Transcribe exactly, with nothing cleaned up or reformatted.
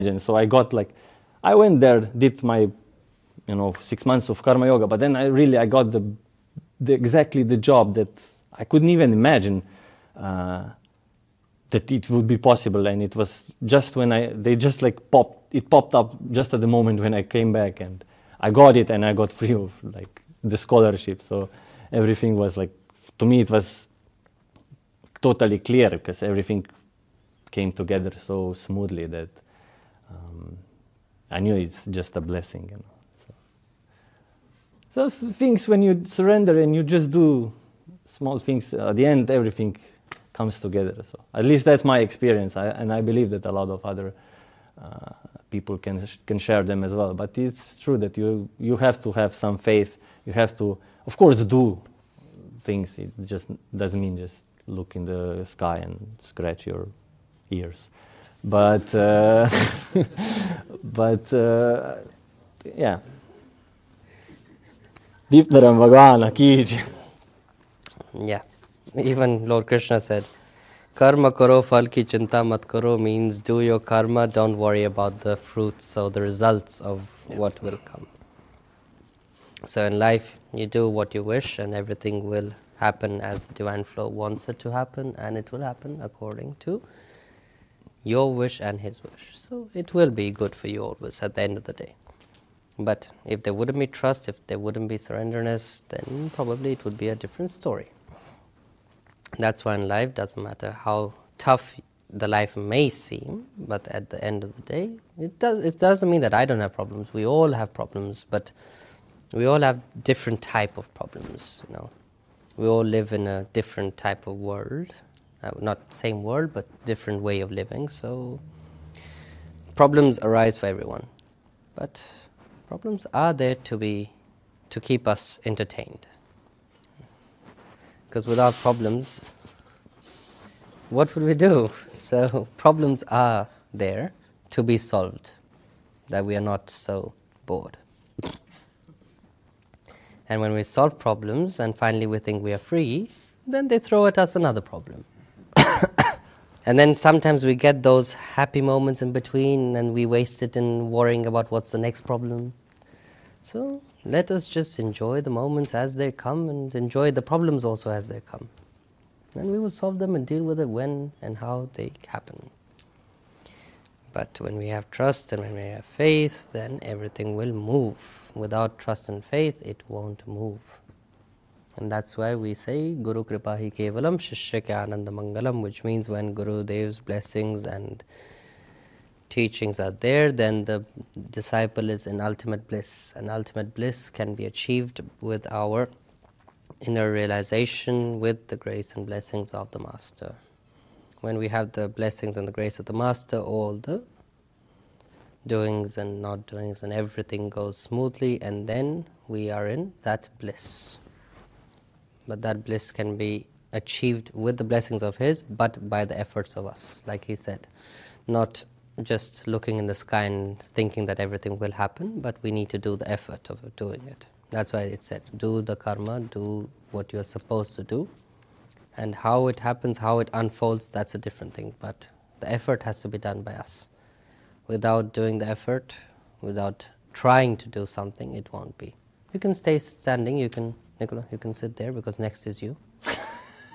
So I got like, I went there, did my, you know, six months of karma yoga, but then I really, I got the, the exactly the job that I couldn't even imagine uh, that it would be possible. And it was just when I, they just like popped, it popped up just at the moment when I came back, and I got it, and I got free of like the scholarship. So everything was like, to me, it was totally clear because everything came together so smoothly that um, I knew it's just a blessing. You know. So those things, when you surrender and you just do small things, at the end everything comes together. So at least that's my experience, I, and I believe that a lot of other uh, people can can share them as well. But it's true that you you have to have some faith. You have to, of course, do things. It just doesn't mean just look in the sky and scratch your ears. But uh, but uh, yeah. Deepnaram Bhagavana ki jai. Yeah, even Lord Krishna said, "Karma karo phal ki chinta mat karo" means do your karma, don't worry about the fruits or the results of yeah. what will come. So in life, you do what you wish, and everything will happen as the divine flow wants it to happen, and it will happen according to your wish and his wish. So it will be good for you always at the end of the day. But if there wouldn't be trust, if there wouldn't be surrenderness, then probably it would be a different story. That's why in life, doesn't matter how tough the life may seem, but at the end of the day, it does. It doesn't mean that I don't have problems. We all have problems, but we all have different type of problems. You know, we all live in a different type of world. Uh, not same world, but different way of living. So problems arise for everyone, but problems are there to be, to keep us entertained. Because without problems, what would we do? So problems are there to be solved, that we are not so bored. And when we solve problems and finally we think we are free, then they throw at us another problem. And then sometimes we get those happy moments in between and we waste it in worrying about what's the next problem. So let us just enjoy the moments as they come and enjoy the problems also as they come. And we will solve them and deal with it when and how they happen. But when we have trust and when we have faith, then everything will move. Without trust and faith, it won't move. And that's why we say, Guru Kripa hi kevalam shishya kya ananda mangalam, which means when Guru Dev's blessings and teachings are there, then the disciple is in ultimate bliss. And ultimate bliss can be achieved with our inner realization, with the grace and blessings of the Master. When we have the blessings and the grace of the Master, all the doings and not doings and everything goes smoothly, and then we are in that bliss. But that bliss can be achieved with the blessings of His, but by the efforts of us, like he said. Not just looking in the sky and thinking that everything will happen, but we need to do the effort of doing it. That's why it said, do the karma, do what you're supposed to do. And how it happens, how it unfolds, that's a different thing. But the effort has to be done by us. Without doing the effort, without trying to do something, it won't be. You can stay standing, you can, Nicola, you can sit there because next is you.